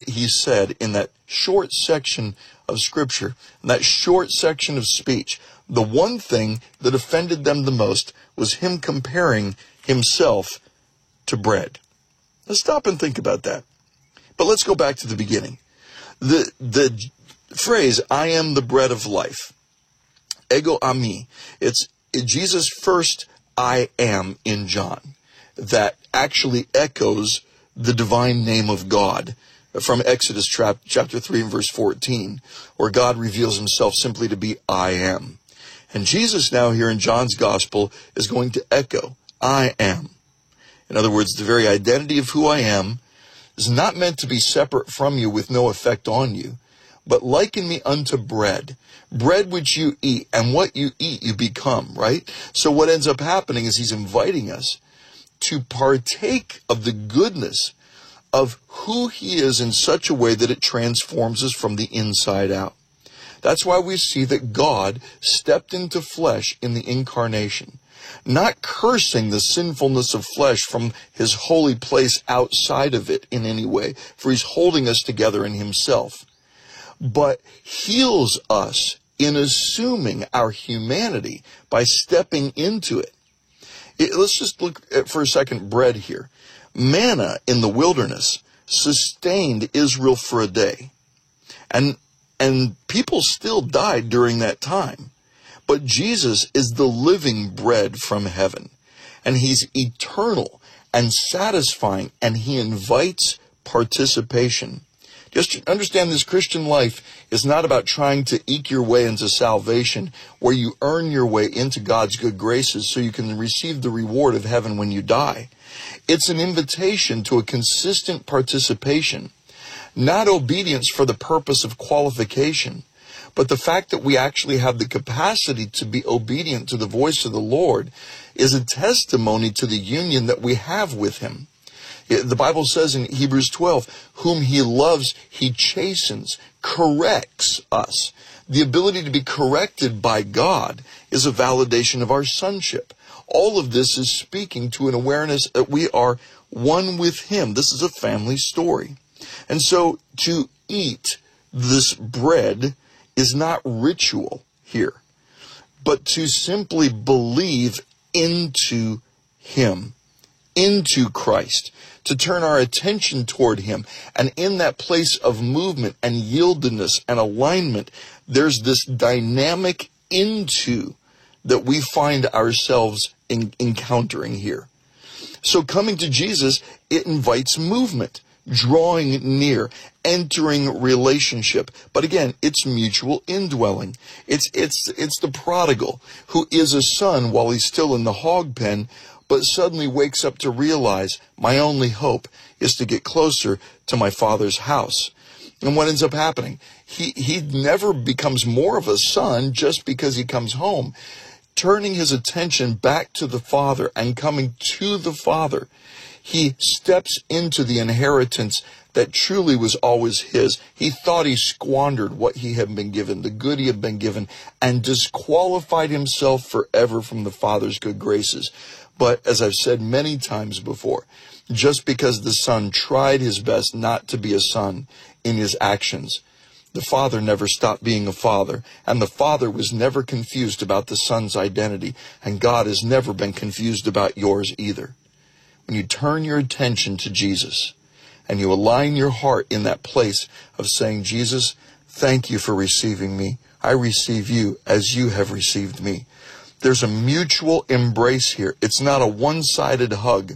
he said in that short section of scripture, in that short section of speech, the one thing that offended them the most was him comparing himself to bread. Let's stop and think about that. But let's go back to the beginning. The phrase, I am the bread of life, ego ami, it's Jesus' first I am in John that actually echoes the divine name of God from Exodus chapter 3 and verse 14, where God reveals himself simply to be I am. And Jesus now here in John's gospel is going to echo, I am. In other words, the very identity of who I am is not meant to be separate from you with no effect on you, but liken me unto bread. Bread which you eat, and what you eat you become, right? So what ends up happening is he's inviting us to partake of the goodness of who he is in such a way that it transforms us from the inside out. That's why we see that God stepped into flesh in the incarnation, not cursing the sinfulness of flesh from his holy place outside of it in any way, for he's holding us together in himself, but heals us in assuming our humanity by stepping into it. Let's just look at, for a second, bread here. Manna in the wilderness sustained Israel for a day. And people still died during that time. But Jesus is the living bread from heaven. And he's eternal and satisfying, and he invites participation. Just understand, this Christian life is not about trying to eke your way into salvation, where you earn your way into God's good graces so you can receive the reward of heaven when you die. It's an invitation to a consistent participation, not obedience for the purpose of qualification, but the fact that we actually have the capacity to be obedient to the voice of the Lord is a testimony to the union that we have with him. The Bible says in Hebrews 12, whom he loves, he chastens, corrects us. The ability to be corrected by God is a validation of our sonship. All of this is speaking to an awareness that we are one with him. This is a family story. And so to eat this bread is not ritual here, but to simply believe into him, into Christ, to turn our attention toward him. And in that place of movement and yieldedness and alignment, there's this dynamic into that we find ourselves encountering here. So coming to Jesus, it invites movement, drawing near, entering relationship. But again, it's mutual indwelling. It's the prodigal who is a son while he's still in the hog pen, but suddenly wakes up to realize my only hope is to get closer to my father's house. And what ends up happening? He never becomes more of a son just because he comes home. Turning his attention back to the Father and coming to the Father, he steps into the inheritance that truly was always his. He thought he squandered what he had been given, the good he had been given, and disqualified himself forever from the Father's good graces. But as I've said many times before, just because the Son tried his best not to be a son in his actions, the Father never stopped being a Father, and the Father was never confused about the Son's identity, and God has never been confused about yours either. When you turn your attention to Jesus, and you align your heart in that place of saying, Jesus, thank you for receiving me. I receive you as you have received me. There's a mutual embrace here. It's not a one-sided hug.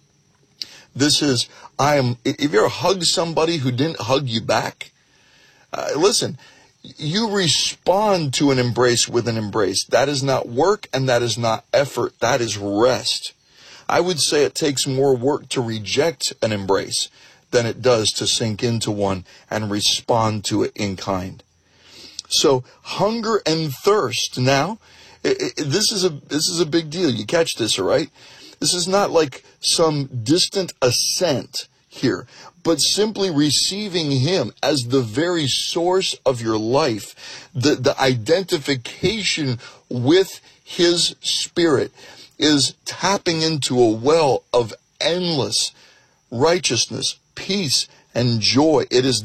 This is, if you ever hug somebody who didn't hug you back, listen, you respond to an embrace with an embrace. That is not work and that is not effort. That is rest. I would say it takes more work to reject an embrace than it does to sink into one and respond to it in kind. So hunger and thirst now, this is a big deal. You catch this, all right? This is not like some distant ascent here, but simply receiving him as the very source of your life. The identification with his spirit is tapping into a well of endless righteousness, peace, and joy. It is